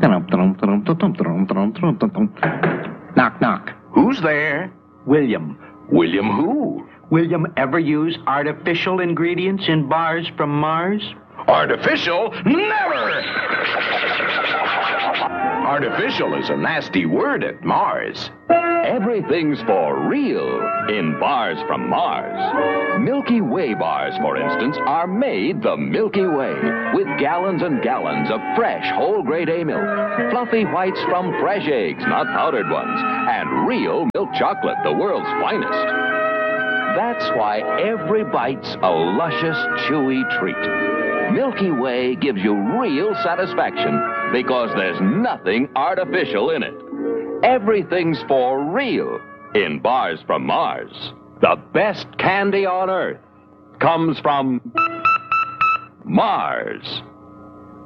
Knock, knock. Who's there? William. William who? William ever use artificial ingredients in bars from Mars? Artificial? Never! Artificial is a nasty word at Mars. Everything's for real in bars from Mars. Milky Way bars, for instance, are made the Milky Way with gallons and gallons of fresh whole-grade A milk, fluffy whites from fresh eggs, not powdered ones, and real milk chocolate, the world's finest. That's why every bite's a luscious, chewy treat. Milky Way gives you real satisfaction because there's nothing artificial in it. Everything's for real in bars from Mars. The best candy on Earth comes from Mars.